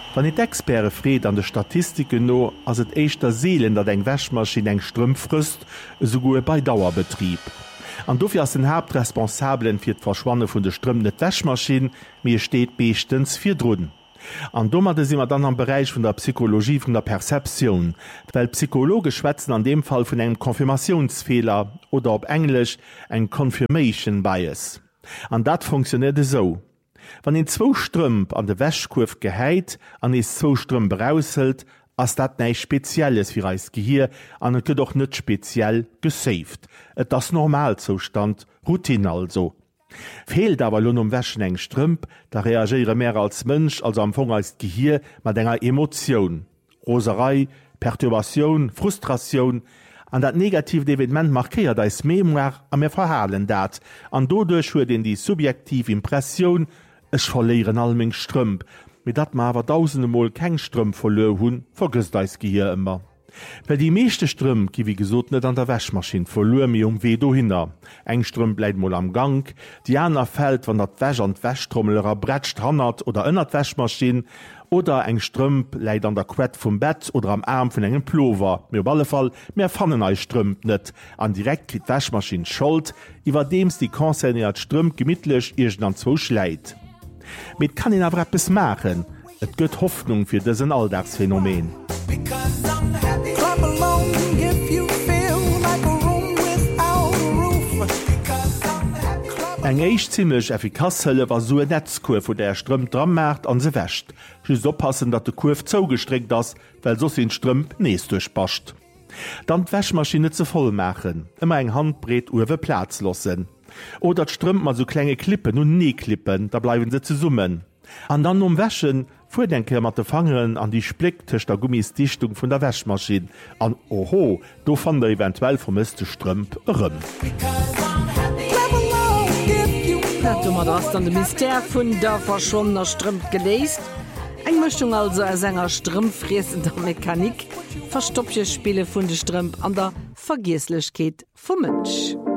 Wann et Experte fréet an de Statistiken no ass et éischter Seelen, dat eng Wäschmaschine eng Strëm frisst, so goe bei Dauerbetrieb. An dofir ass den Hauptresponsablen fir d'Verschwanne vun de Strëm net Wäschmaschine, mir steet beestens fir Druden. An dommerte si immer dann am Bereich vun der Psychologie vun der Perzeption, weil Psychologe schwätzen an dem Fall vun engem Konfirmationsfehler oder op Englisch eng Confirmation Bias. An dat funktionierte so. Wann en 2 Strümp an de Wäschkurf geheit, an es 2 Strümp rauselt, ass dat neich Spezielles fir eis Gehir an et doch net speziell gesaved. Et das Normalzustand, Routine also. Fehlt aber nun Wäschen eng Strümp, da reagiere mehr als Mensch als am Fong als Gehir mat enger Emotion. Roserei, Perturbation, Frustration, an dat negative Evenement markiert als Memoir an mir verhalen dat, an dodurch hue den die subjektive Impression, ech verlieren allming Strümp, mit dat ma awer tausende Mol keng Strümp verlö hun, vergisst als Gehir immer. Weil die meeste Strümp gi wie gesot net an der Wäschmaschine verlö mi wedo hinner. Eng Strümp bleibt mal am Gang, die aner fällt, wann dat Wäsch an Wäschtrommeler bretcht hannert oder ënnert Wäschmaschine, oder eng Strümp leiit an der Quett vum Bett oder am Arm vun engem Plover. Mir op alle Fall mehr fannen ei Strümp net, an direkt krit Wäschmaschine schuld, iwwer dems die konzerniert Strümp gemidtlech irgen an 2 schleit. Mit kann in awer bis machen, et gëtt Hoffnung fir dësen Alldagsphänomen. Eng eich ziemlich effikashëlle war so e Netzkurf, wo der Strümp drammerkt an se wäscht. Schüs oppassen, dat de Kurf zougestrickt ass, well sos den Strümp nees durchpascht. Dann d'Wäschmaschine ze voll machen, immer eng Handbret uwe Platz lossen. Oder d'Strümp mal so klenge Klippen und Neeklippen, da bleiben se ze summen. An dann Wäschen, vordenke mat de Fangeren an die Splicktisch der Gummisdichtung vun der Wäschmaschine. An oho, do fan der eventuell vermisste Strümp rëm. Dummer hast an de Myster vun der verschonnener Strümp geleest. Eng Mischung also a Sänger Strümpfriesender Mechanik, Verstoppchespiele vun de Strümp an der Vergieslechkeet vum Mënsch.